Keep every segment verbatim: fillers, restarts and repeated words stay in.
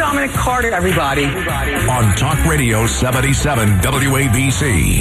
Dominic Carter, everybody. On Talk Radio seventy-seven W A B C.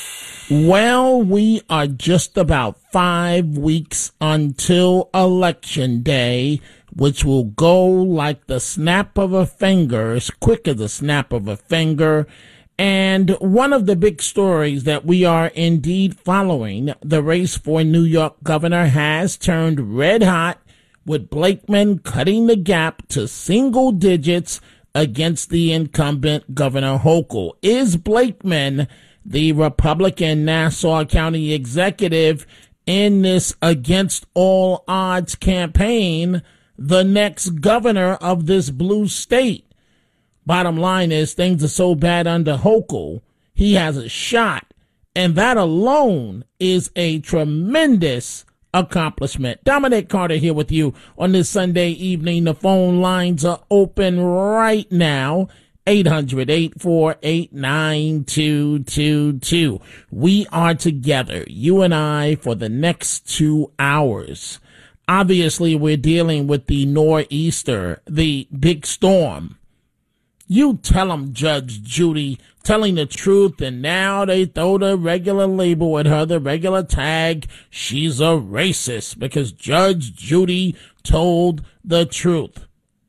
Well, we are just about five weeks until Election Day, which will go like the snap of a finger, as quick as the snap of a finger. And one of the big stories that we are indeed following, the race for New York governor has turned red hot, with Blakeman cutting the gap to single digits against the incumbent Governor Hochul. Is Blakeman, the Republican Nassau County executive, in this against all odds campaign, the next governor of this blue state? Bottom line is, things are so bad under Hochul, he has a shot, and that alone is a tremendous accomplishment. Dominic Carter here with you on this Sunday evening. The phone lines are open right now. eight hundred, eight four eight, nine two two two. We are together, you and I, for the next two hours. Obviously, we're dealing with the nor'easter, the big storm. You tell them, Judge Judy, telling the truth, and now they throw the regular label at her, the regular tag. She's a racist because Judge Judy told the truth.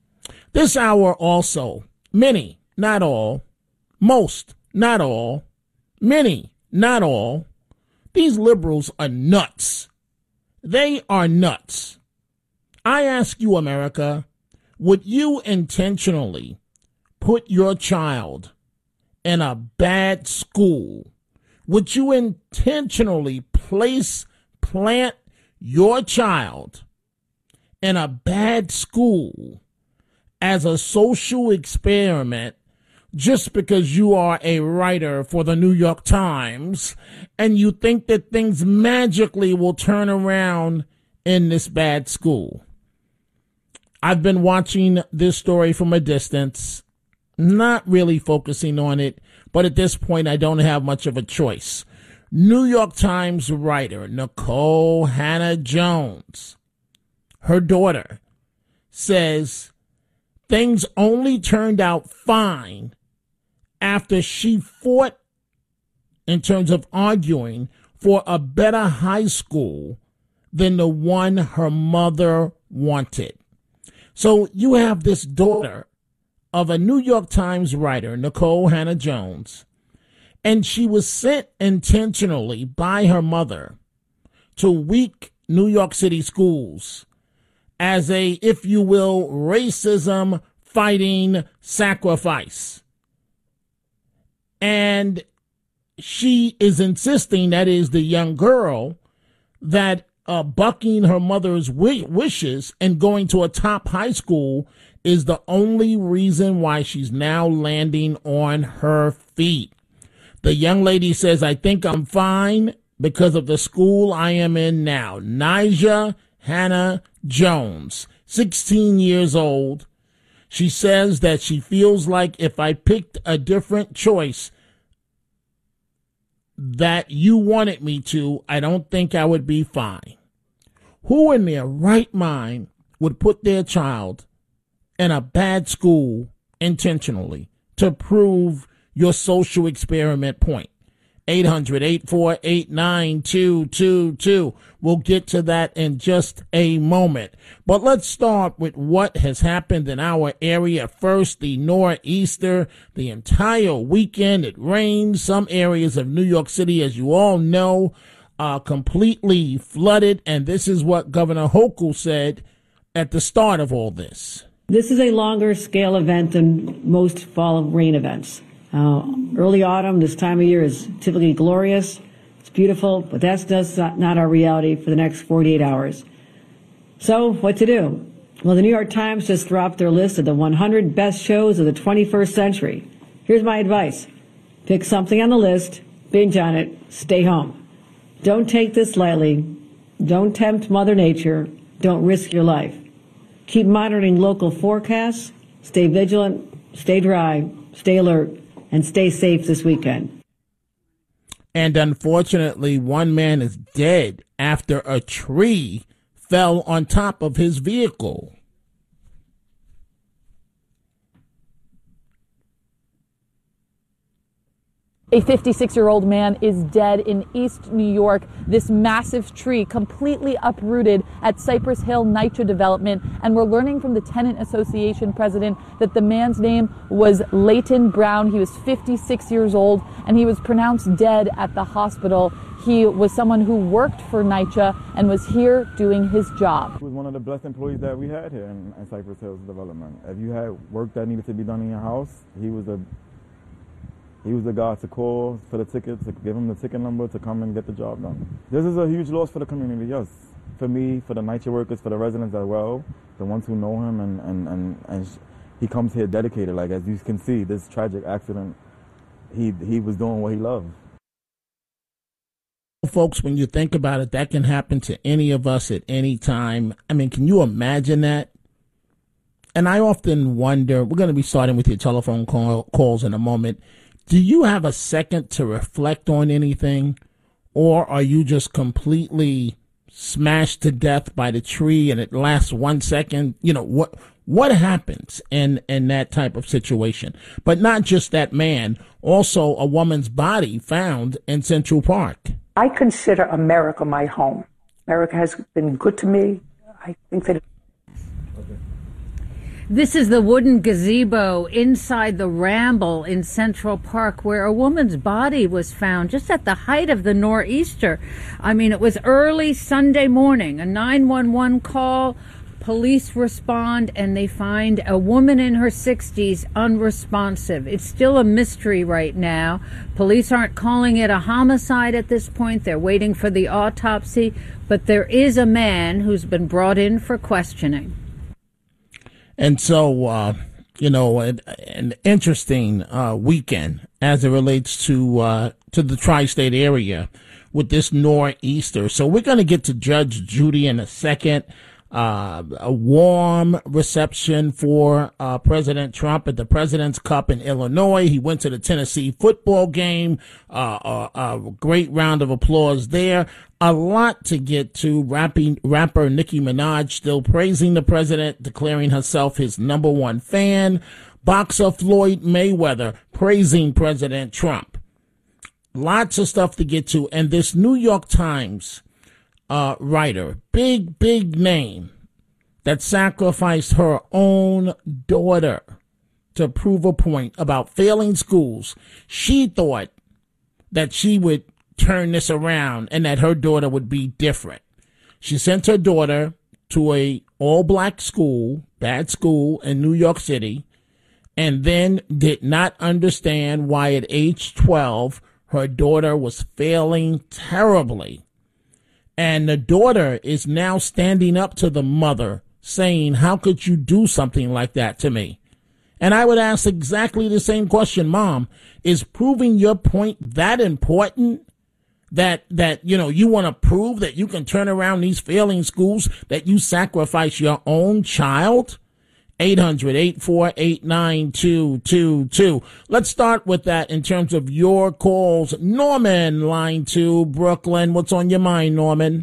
This hour also, many, not all, most, not all, many, not all, these liberals are nuts. They are nuts. I ask you, America, would you intentionally put your child in a bad school? Would you intentionally place, plant your child in a bad school as a social experiment just because you are a writer for the New York Times and you think that things magically will turn around in this bad school? I've been watching this story from a distance, not really focusing on it, but at this point I don't have much of a choice. New York Times writer Nikole Hannah-Jones, her daughter, says things only turned out fine after she fought in terms of arguing for a better high school than the one her mother wanted. So you have this daughter of a New York Times writer, Nikole Hannah-Jones, and she was sent intentionally by her mother to weak New York City schools as a, if you will, racism fighting sacrifice. And she is insisting, that is the young girl, that uh, bucking her mother's w- wishes and going to a top high school is the only reason why she's now landing on her feet. The young lady says, I think I'm fine because of the school I am in now. Nijah Hannah-Jones, sixteen years old. She says that she feels like if I picked a different choice that you wanted me to, I don't think I would be fine. Who in their right mind would put their child in a bad school intentionally to prove your social experiment point? eight hundred, eight four eight, nine two two two. We'll get to that in just a moment. But let's start with what has happened in our area. First, the nor'easter. The entire weekend it rained. Some areas of New York City, as you all know, are completely flooded. And this is what Governor Hochul said at the start of all this. This is a longer scale event than most fall rain events. Uh, early autumn, this time of year, is typically glorious. It's beautiful, but that's just not our reality for the next forty-eight hours. So, what to do? Well, the New York Times just dropped their list of the one hundred best shows of the twenty-first century. Here's my advice. Pick something on the list, binge on it, stay home. Don't take this lightly. Don't tempt Mother Nature. Don't risk your life. Keep monitoring local forecasts. Stay vigilant, stay dry, stay alert, and stay safe this weekend. And unfortunately, one man is dead after a tree fell on top of his vehicle. A fifty-six-year-old man is dead in East New York. This massive tree completely uprooted at Cypress Hill NYCHA development. And we're learning from the Tenant Association president that the man's name was Leighton Brown. He was fifty-six years old, and he was pronounced dead at the hospital. He was someone who worked for NYCHA and was here doing his job. He was one of the best employees that we had here in, in Cypress Hills development. If you had work that needed to be done in your house, he was a He was the guy to call for the ticket, to give him the ticket number to come and get the job done. This is a huge loss for the community, yes. For me, for the NYCHA workers, for the residents as well, the ones who know him, and, and, and, and he comes here dedicated. Like, as you can see, this tragic accident, he, he was doing what he loved. Folks, when you think about it, that can happen to any of us at any time. I mean, can you imagine that? And I often wonder, we're going to be starting with your telephone call, calls in a moment. Do you have a second to reflect on anything, or are you just completely smashed to death by the tree and it lasts one second? You know, what what happens in, in that type of situation? But not just that man, also a woman's body found in Central Park. I consider America my home. America has been good to me. I think that... This is the wooden gazebo inside the Ramble in Central Park, where a woman's body was found just at the height of the nor'easter. I mean, it was early Sunday morning, a nine one one call. Police respond, and they find a woman in her sixties unresponsive. It's still a mystery right now. Police aren't calling it a homicide at this point. They're waiting for the autopsy. But there is a man who's been brought in for questioning. And so, uh, you know, an, an interesting uh, weekend as it relates to uh, to the tri-state area with this nor'easter. So we're going to get to Judge Judy in a second. Uh, a warm reception for uh, President Trump at the President's Cup in Illinois. He went to the Tennessee football game. Uh, a, a great round of applause there. A lot to get to. Rapping, rapper Nicki Minaj still praising the president, declaring herself his number one fan. Boxer Floyd Mayweather praising President Trump. Lots of stuff to get to. And this New York Times uh, writer, big, big name, that sacrificed her own daughter to prove a point about failing schools. She thought that she would turn this around and that her daughter would be different. She sent her daughter to a all-black school, bad school in New York City, and then did not understand why at age twelve her daughter was failing terribly. And the daughter is now standing up to the mother saying, how could you do something like that to me? And I would ask exactly the same question, Mom. Is proving your point that important? That, that, you know, you want to prove that you can turn around these failing schools, that you sacrifice your own child? eight hundred, eight four eight, nine two two two. Let's start with that in terms of your calls. Norman, line two, Brooklyn. What's on your mind, Norman?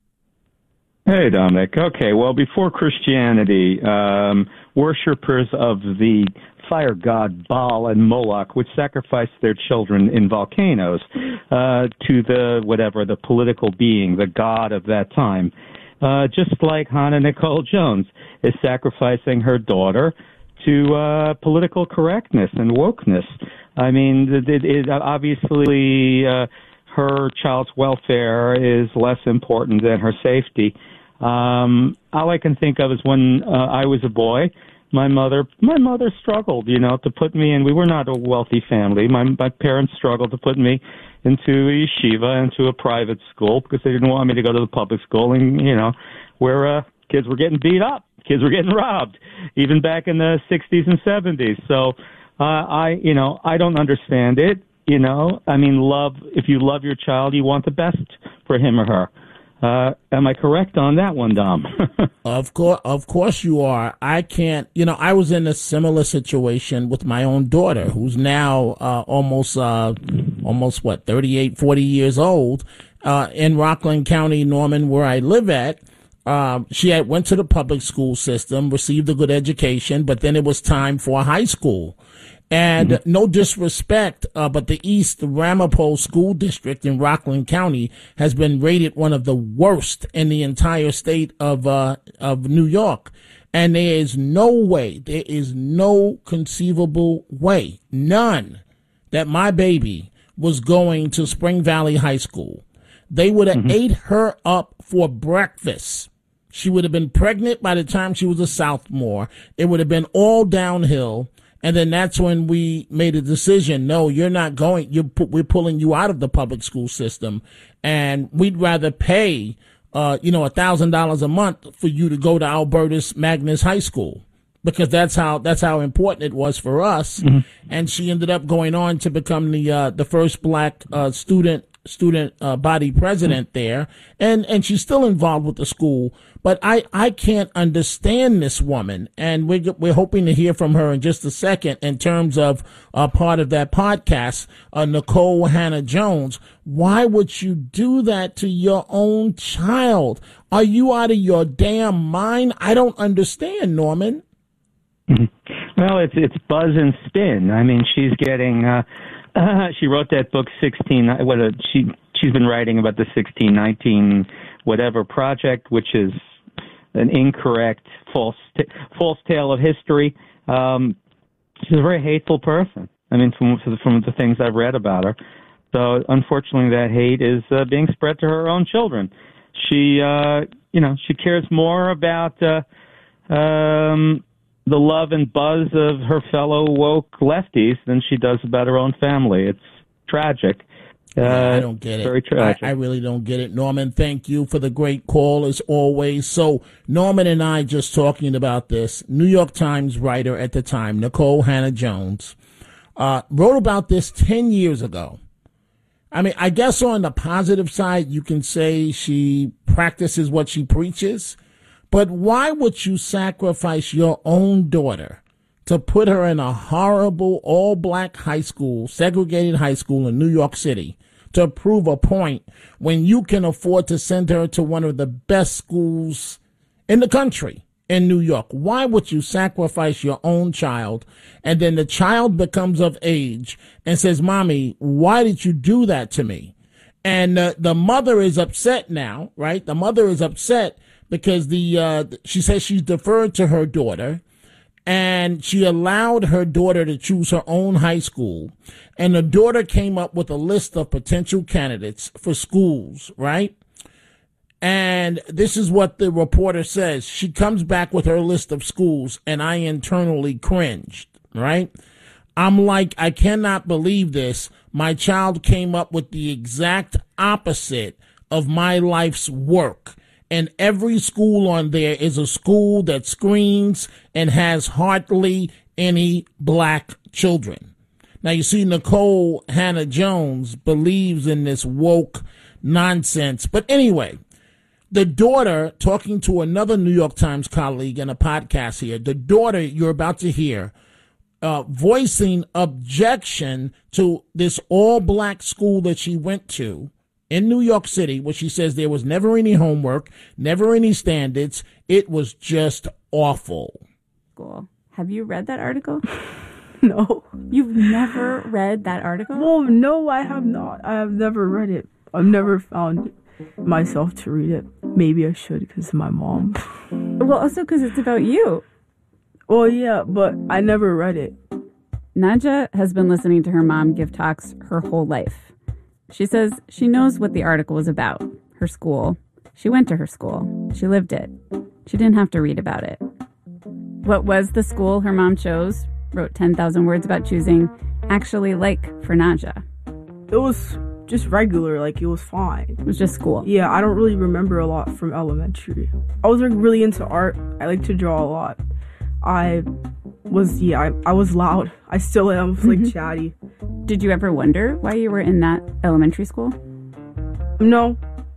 Hey, Dominic. Okay, well, before Christianity, um, worshippers of the fire god Baal and Moloch would sacrifice their children in volcanoes uh, to the, whatever, the political being, the god of that time. Uh, just like Hannah Nicole Jones is sacrificing her daughter to uh, political correctness and wokeness. I mean, it, it, obviously uh, her child's welfare is less important than her safety. Um, all I can think of is when uh, I was a boy, my mother, my mother struggled, you know, to put me in. We were not a wealthy family. My, my parents struggled to put me into a yeshiva, into a private school, because they didn't want me to go to the public school, and, you know, where uh, kids were getting beat up, kids were getting robbed, even back in the sixties and seventies. So uh, I, you know, I don't understand it. You know, I mean, love. If you love your child, you want the best for him or her. Uh, am I correct on that one, Dom? Of course, of course you are. I can't, you know, I was in a similar situation with my own daughter, who's now uh, almost, uh, almost what, thirty-eight, forty years old, uh, in Rockland County, Norman, where I live at. Um, she had went to the public school system, received a good education, but then it was time for high school. And mm-hmm. no disrespect, uh, but the East Ramapo School District in Rockland County has been rated one of the worst in the entire state of uh, of New York. And there is no way, there is no conceivable way, none, that my baby was going to Spring Valley High School. They would have mm-hmm. ate her up for breakfast. She would have been pregnant by the time she was a sophomore. It would have been all downhill. And then that's when we made a decision. No, you're not going. You're, we're pulling you out of the public school system. And we'd rather pay, uh, you know, a thousand dollars a month for you to go to Albertus Magnus High School, because that's how, that's how important it was for us. Mm-hmm. And she ended up going on to become the, uh, the first black, uh, student, student, uh, body president there. And, and she's still involved with the school. But I, I can't understand this woman, and we're, we're hoping to hear from her in just a second in terms of uh, part of that podcast, uh, Nicole Hannah-Jones. Why would you do that to your own child? Are you out of your damn mind? I don't understand, Norman. Well, it's it's buzz and spin. I mean, she's getting. Uh, uh, she wrote that book, sixteen. What a, she she's been writing about the sixteen nineteen whatever project, which is an incorrect, false, t- false tale of history. Um, she's a very hateful person. I mean, from from the things I've read about her. So, unfortunately, that hate is uh, being spread to her own children. She, uh, you know, she cares more about uh, um, the love and buzz of her fellow woke lefties than she does about her own family. It's tragic. Uh, I don't get it. Very tragic. I, I really don't get it. Norman, thank you for the great call as always. So Norman and I just talking about this. New York Times writer at the time, Nicole Hannah-Jones, uh, wrote about this ten years ago. I mean, I guess on the positive side, you can say she practices what she preaches, but why would you sacrifice your own daughter to put her in a horrible all-black high school, segregated high school in New York City, to prove a point when you can afford to send her to one of the best schools in the country in New York? Why would you sacrifice your own child? And then the child becomes of age and says, Mommy, why did you do that to me? And uh, the mother is upset now, right? The mother is upset because the uh, she says she's deferred to her daughter. And she allowed her daughter to choose her own high school. And the daughter came up with a list of potential candidates for schools, right? And this is what the reporter says. She comes back with her list of schools, and I internally cringed, right? I'm like, I cannot believe this. My child came up with the exact opposite of my life's work. And every school on there is a school that screens and has hardly any black children. Now, you see, Nicole Hannah-Jones believes in this woke nonsense. But anyway, the daughter, talking to another New York Times colleague in a podcast here, the daughter you're about to hear, uh, voicing objection to this all-black school that she went to in New York City, where she says there was never any homework, never any standards. It was just awful. Cool. Have you read that article? No. You've never read that article? Well, no, I have not. I have never read it. I've never found myself to read it. Maybe I should because of my mom. Well, also because it's about you. Well, yeah, but I never read it. Nadja has been listening to her mom give talks her whole life. She says she knows what the article was about, her school. She went to her school. She lived it. She didn't have to read about it. What was the school her mom chose, wrote ten thousand words about choosing, actually like for Nadja? It was just regular, like it was fine. It was just school. Yeah, I don't really remember a lot from elementary. I was like really into art. I like to draw a lot. I was, yeah, I, I was loud. I still am, I was, like, mm-hmm. chatty. Did you ever wonder why you were in that elementary school? No.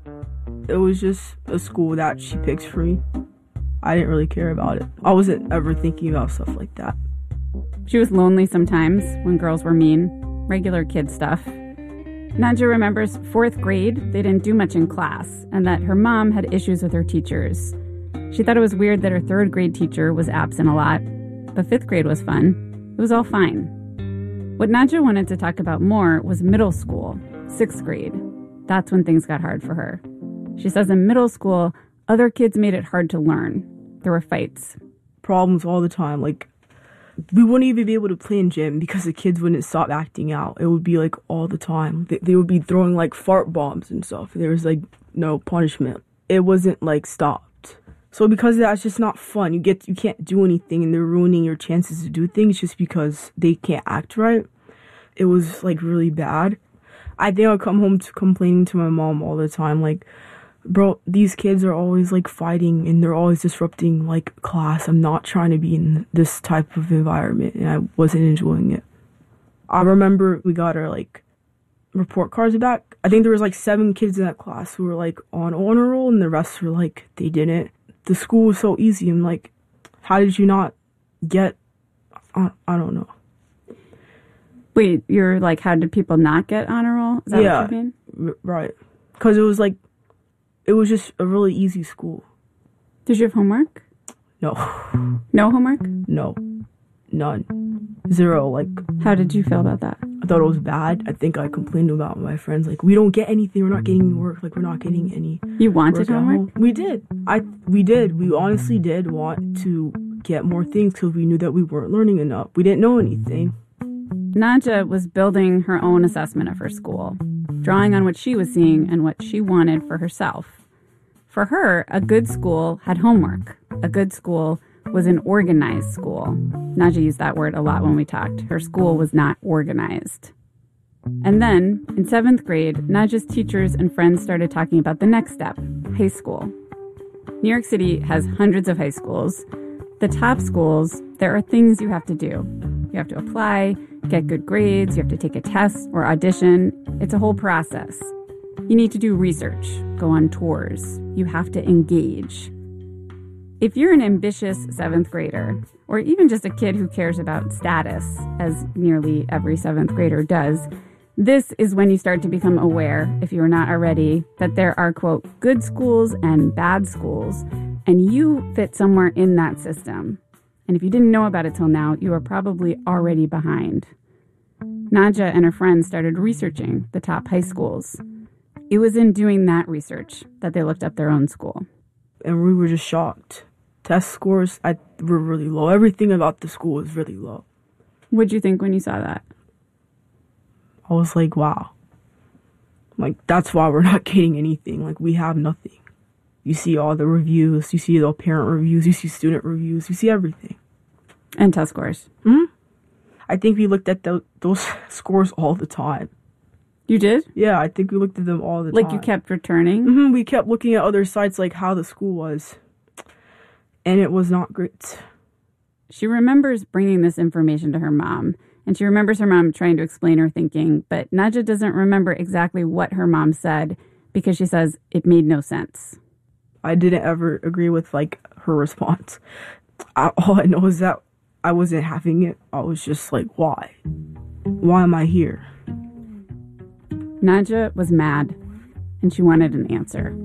It was just a school that she picked for me. I didn't really care about it. I wasn't ever thinking about stuff like that. She was lonely sometimes when girls were mean. Regular kid stuff. Nadja remembers fourth grade, they didn't do much in class, and that her mom had issues with her teachers. She thought it was weird that her third grade teacher was absent a lot, but fifth grade was fun. It was all fine. What Nadja wanted to talk about more was middle school, sixth grade. That's when things got hard for her. She says in middle school, other kids made it hard to learn. There were fights. Problems all the time. Like, we wouldn't even be able to play in gym because the kids wouldn't stop acting out. It would be, like, all the time. They, they would be throwing, like, fart bombs and stuff. There was, like, no punishment. It wasn't, like, stopped. So because of that, it's just not fun. You get, you can't do anything, and they're ruining your chances to do things just because they can't act right. It was, like, really bad. I think I'll come home to complaining to my mom all the time, like, bro, these kids are always, like, fighting, and they're always disrupting, like, class. I'm not trying to be in this type of environment, and I wasn't enjoying it. I remember we got our, like, report cards back. I think there was, like, seven kids in that class who were, like, on honor roll, and the rest were, like, they didn't. The school was so easy. I'm like, how did you not get, I, I don't know. Wait, you're like, how did people not get honor roll? Is that yeah, what you mean? R- right. Because it was like, it was just a really easy school. Did you have homework? No. No homework? No. None. Zero. Like, how did you feel about that? I thought it was bad. I think I complained about my friends. Like, we don't get anything. We're not getting any work. Like, we're not getting any. You wanted homework? We did. I. We did. We honestly did want to get more things because we knew that we weren't learning enough. We didn't know anything. Nadja was building her own assessment of her school, drawing on what she was seeing and what she wanted for herself. For her, a good school had homework. A good school was an organized school. Nadja used that word a lot when we talked. Her school was not organized. And then, in seventh grade, Nadja's teachers and friends started talking about the next step, high school. New York City has hundreds of high schools. The top schools, there are things you have to do. You have to apply, get good grades, you have to take a test or audition. It's a whole process. You need to do research, go on tours. You have to engage. If you're an ambitious seventh grader, or even just a kid who cares about status, as nearly every seventh grader does, this is when you start to become aware, if you're not already, that there are, quote, good schools and bad schools, and you fit somewhere in that system. And if you didn't know about it till now, you are probably already behind. Nadja and her friends started researching the top high schools. It was in doing that research that they looked up their own school. And we were just shocked. Test scores I, were really low. Everything about the school was really low. What'd you think when you saw that? I was like, wow. Like, that's why we're not getting anything. Like, we have nothing. You see all the reviews. You see the parent reviews. You see student reviews. You see everything. And test scores. Hmm? I think we looked at the, those scores all the time. You did? Yeah, I think we looked at them all the like time. Like you kept returning? Mm-hmm. We kept looking at other sites, like how the school was. And it was not great. She remembers bringing this information to her mom. And she remembers her mom trying to explain her thinking. But Nadja doesn't remember exactly what her mom said because she says it made no sense. I didn't ever agree with, like, her response. I, all I know is that I wasn't having it. I was just like, why? Why am I here? Nadja was mad, and she wanted an answer.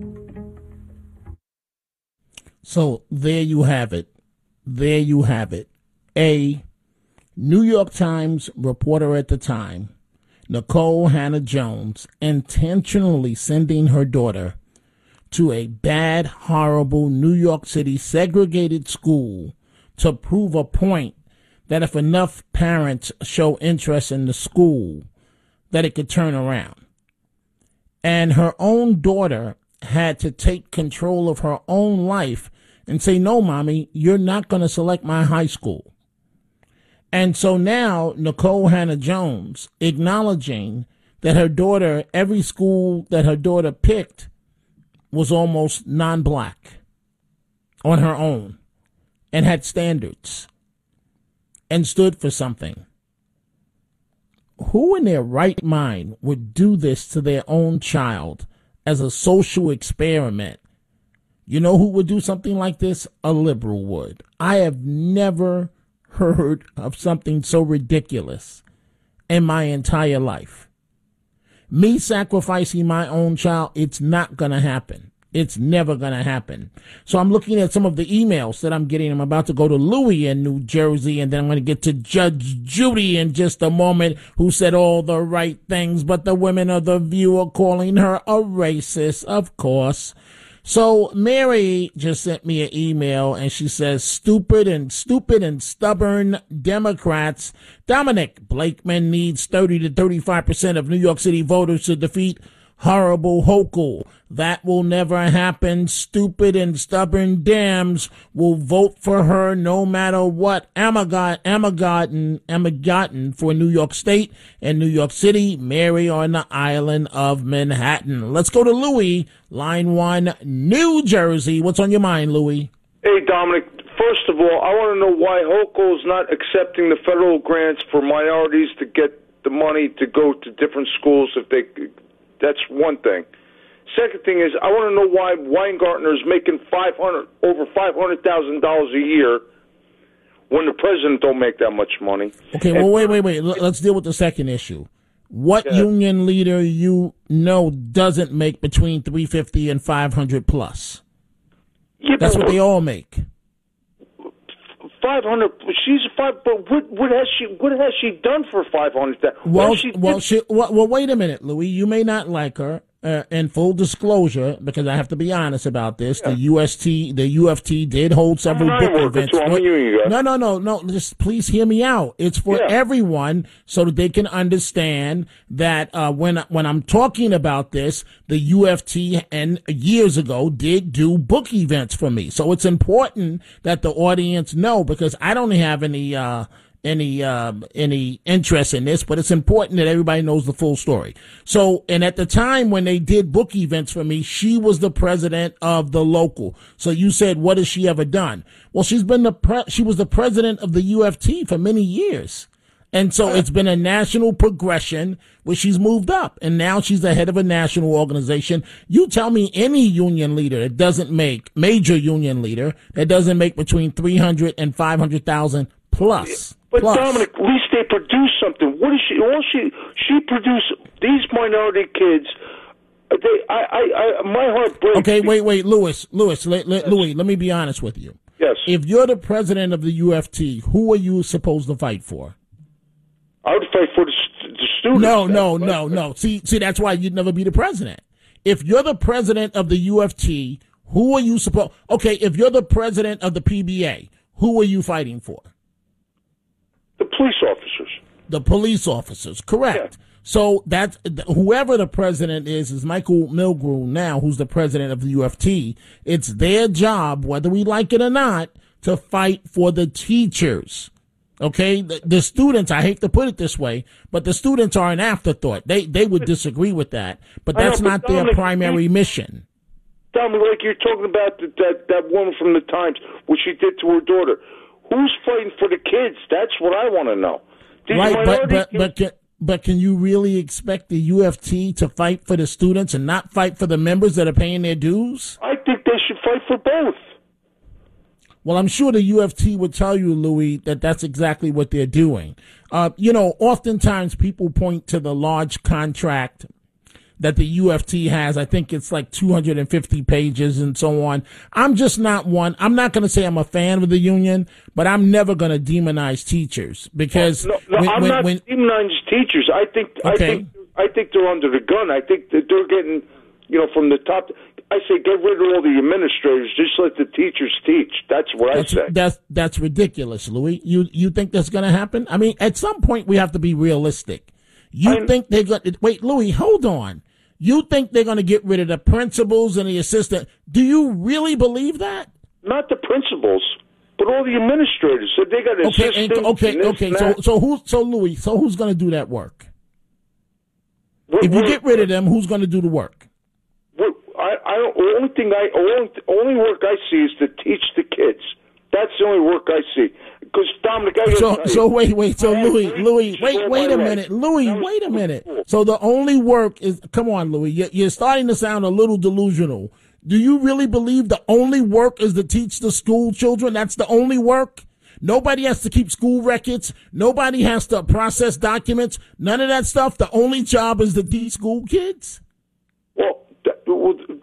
So there you have it. There you have it. A New York Times reporter at the time, Nikole Hannah-Jones, intentionally sending her daughter to a bad, horrible New York City segregated school to prove a point that if enough parents show interest in the school, that it could turn around. And her own daughter had to take control of her own life and say, no, mommy, you're not going to select my high school. And so now Nikole Hannah-Jones acknowledging that her daughter, every school that her daughter picked was almost non-black on her own and had standards and stood for something. Who in their right mind would do this to their own child as a social experiment? You know who would do something like this? A liberal would. I have never heard of something so ridiculous in my entire life. Me sacrificing my own child, it's not going to happen. It's never going to happen. So I'm looking at some of the emails that I'm getting. I'm about to go to Louis in New Jersey, and then I'm going to get to Judge Judy in just a moment, who said all the right things, but the women of The View are calling her a racist, of course. So Mary just sent me an email, and she says, stupid and stupid and stubborn Democrats. Dominic Blakeman needs thirty to thirty-five percent of New York City voters to defeat horrible Hochul. That will never happen. Stupid and stubborn Dems will vote for her no matter what. Armageddon, Armageddon for New York State and New York City. Mary on the island of Manhattan. Let's go to Louis, line one, New Jersey. What's on your mind, Louis? Hey, Dominic. First of all, I want to know why Hochul is not accepting the federal grants for minorities to get the money to go to different schools if they... That's one thing. Second thing is, I want to know why Weingartner is making five hundred over five hundred thousand dollars a year when the president don't make that much money. Okay, well, wait, wait, wait. Let's deal with the second issue. What yeah. union leader you know doesn't make between three fifty and five hundred plus? Yeah, that's what they all make. Five hundred. She's five. But what, what has she? What has she done for five hundred? Well, she, well, she, well, well, wait a minute, Louis. You may not like her. Uh, in full disclosure, because I have to be honest about this, yeah. the U S T, the U F T did hold several book events. No, no, no, no. Just please hear me out. It's for yeah. everyone, so that they can understand that uh, when when I'm talking about this, the U F T and years ago did do book events for me. So it's important that the audience know, because I don't have any. Uh, any uh, any interest in this, but it's important that everybody knows the full story. So, and at the time when they did book events for me, she was the president of the local. So you said, what has she ever done? Well, she's been the pre- she was the president of the U F T for many years. And so it's been a national progression where she's moved up, and now she's the head of a national organization. You tell me any union leader that doesn't make, major union leader, that doesn't make between three hundred and five hundred thousand plus. But plus. Dominic, at least they produce something. What is she? All she she produced these minority kids. They, I, I, I my heart breaks. Okay, wait, wait, Louis, Louis, let, let, yes. Louis, let me be honest with you. Yes. If you're the president of the U F T, who are you supposed to fight for? I would fight for the, the students. No, no, no, no. See, see, that's why you'd never be the president. If you're the president of the U F T, who are you supposed? Okay, if you're the president of the P B A, who are you fighting for? The police officers. The police officers, correct. Yeah. So that's whoever the president is, is Michael Milgrew now, who's the president of the U F T. It's their job, whether we like it or not, to fight for the teachers. Okay, the, the students, I hate to put it this way, but the students are an afterthought. They they would disagree with that, but that's know, but not Dominic, their primary you, mission. Dominic, like you're talking about the, that, that woman from the Times, what she did to her daughter. Who's fighting for the kids? That's what I want to know. These right, but but, but, can, but can you really expect the U F T to fight for the students and not fight for the members that are paying their dues? I think they should fight for both. Well, I'm sure the U F T would tell you, Louis, that that's exactly what they're doing. Uh, you know, oftentimes people point to the large contract that the U F T has. I think it's like two hundred fifty pages and so on. I'm just not one. I'm not going to say I'm a fan of the union, but I'm never going to demonize teachers because no, no, when, I'm when, not when, demonizing teachers. I think okay. I think I think they're under the gun. I think that they're getting, you know, from the top. I say get rid of all the administrators. Just let the teachers teach. That's what that's, I say. That's that's ridiculous, Louis. You you think that's going to happen? I mean, at some point we have to be realistic. You I'm, think they're going to wait, Louis? Hold on. You think they're going to get rid of the principals and the assistant? Do you really believe that? Not the principals, but all the administrators. So they got okay, assistants. And, okay, and this, okay. and so, that. so who? So Louis. So who's going to do that work? What, if you what, get rid of them, who's going to do the work? What, I, I don't. The only thing I, only, only work I see is to teach the kids. That's the only work I see. Because Dominic, I so so wait wait so Louis Louis wait wait a minute Louis wait a minute. So the only work is come on Louis, you're, you're starting to sound a little delusional. Do you really believe the only work is to teach the school children? That's the only work? Nobody has to keep school records. Nobody has to process documents. None of that stuff. The only job is to teach school kids. Well, that, well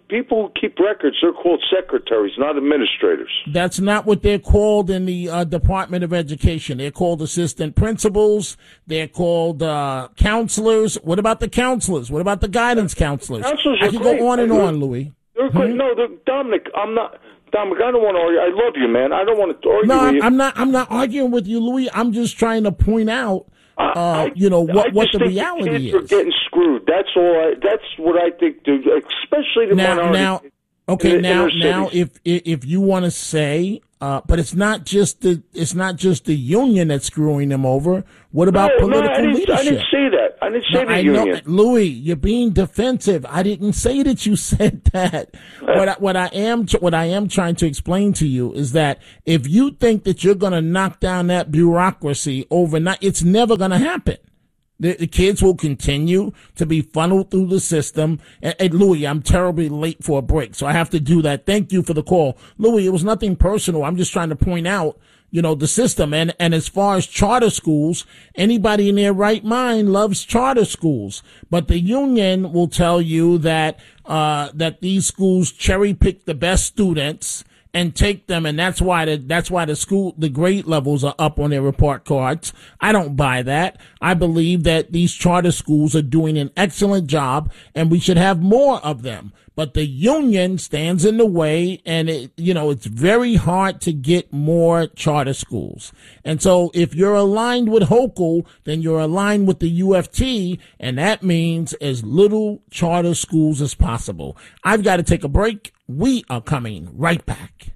people who keep records, they're called secretaries, not administrators. That's not what they're called in the uh, Department of Education. They're called assistant principals. They're called uh, counselors. What about the counselors? What about the guidance counselors? Counselors I are can great. go on and They're- on, Louis. They're great. Hmm? No, they're, Dominic, I'm not. Dominic, I don't want to argue. I love you, man. I don't want to argue No, with I'm, you. I'm not. I'm not arguing with you, Louis. I'm just trying to point out, uh, I, you know, what I what just the think reality the kids is. are getting screwed. That's all. I, that's what I think. Dude, especially the Now, minority. now, okay, in the now, inner now, cities. if if you want to say, uh, but it's not just the it's not just the union that's screwing them over. What about no, political no, I didn't, leadership? I didn't say that. I didn't say No, the I union. know, Louis, you're being defensive. I didn't say that you said that. What I, what I am what I am trying to explain to you is that if you think that you're going to knock down that bureaucracy overnight, it's never going to happen. The, the kids will continue to be funneled through the system. And, and Louis, I'm terribly late for a break, so I have to do that. Thank you for the call. Louis, it was nothing personal. I'm just trying to point out, you know, the system. And, and as far as charter schools, anybody in their right mind loves charter schools. But the union will tell you that, uh, that these schools cherry pick the best students and take them, and that's why the that's why the school the grade levels are up on their report cards. I don't buy that. I believe that these charter schools are doing an excellent job, and we should have more of them. But the union stands in the way, and it, you know, it's very hard to get more charter schools. And so, if you're aligned with Hochul, then you're aligned with the U F T, and that means as little charter schools as possible. I've got to take a break. We are coming right back.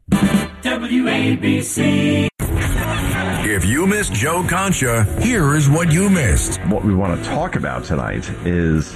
W A B C. If you missed Joe Concha, here is what you missed. What we want to talk about tonight is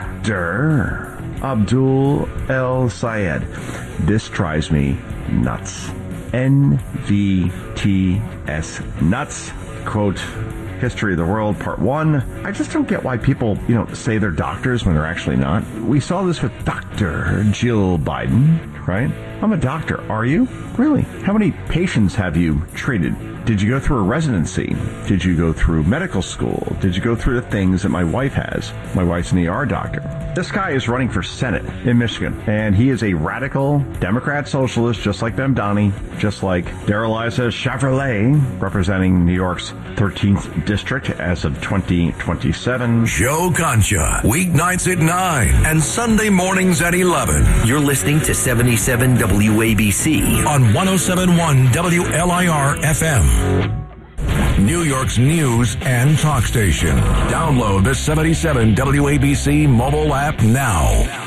Doctor Abdul El Sayed. This drives me nuts. N V T S nuts. Quote, History of the World, Part one. I just don't get why people, you know, say they're doctors when they're actually not. We saw this with Doctor Jill Biden, right? I'm a doctor. Are you? Really? How many patients have you treated? Did you go through a residency? Did you go through medical school? Did you go through the things that my wife has? My wife's an E R doctor. This guy is running for Senate in Michigan, and he is a radical Democrat socialist, just like Mamdani, just like Darrell Issa Chevrolet, representing New York's thirteenth district as of twenty twenty-seven. Joe Concha, weeknights at nine and Sunday mornings at eleven. You're listening to seventy-seven W A B C on one oh seven point one W L I R F M. New York's news and talk station. Download the seventy-seven W A B C mobile app now.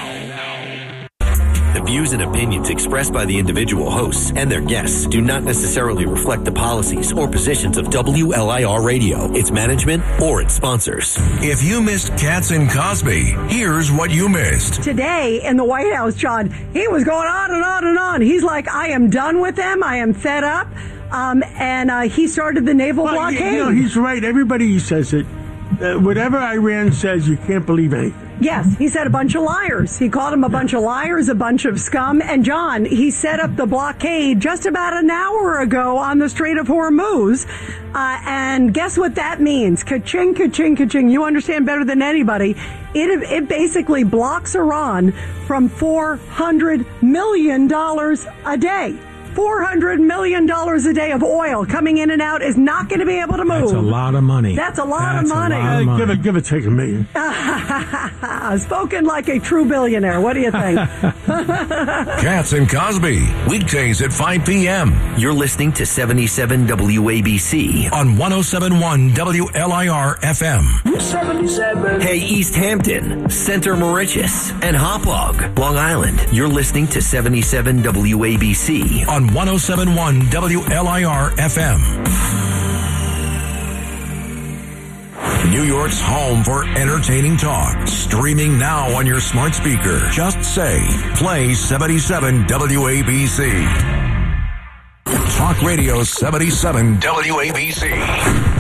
The views and opinions expressed by the individual hosts and their guests do not necessarily reflect the policies or positions of W L I R Radio, its management, or its sponsors. If you missed Katz and Cosby, here's what you missed. Today in the White House, John, he was going on and on and on. He's like, I am done with them. I am fed up. Um, and uh, he started the naval well, blockade. You know, he's right. Everybody says it. Uh, whatever Iran says, you can't believe anything. Yes, he said a bunch of liars. He called them a bunch of liars, a bunch of scum. And John, he set up the blockade just about an hour ago on the Strait of Hormuz. Uh, and guess what that means? Ka-ching, ka-ching, ka-ching. You understand better than anybody. It, it basically blocks Iran from four hundred million dollars a day. four hundred million dollars a day of oil coming in and out is not going to be able to move. That's a lot of money. That's a lot That's of money. A lot of money. Give it, give it, take a million. Spoken like a true billionaire. What do you think? Katz and Cosby, weekdays at five p.m. You're listening to seventy-seven W A B C on one oh seven point one W L I R F M. seventy-seven. Hey, East Hampton, Center Mauritius, and Hauppauge, Long Island. You're listening to seventy-seven W A B C on one oh seven point one W L I R F M. New York's home for entertaining talk. Streaming now on your smart speaker. Just say, play seventy-seven W A B C. Talk Radio seventy-seven W A B C.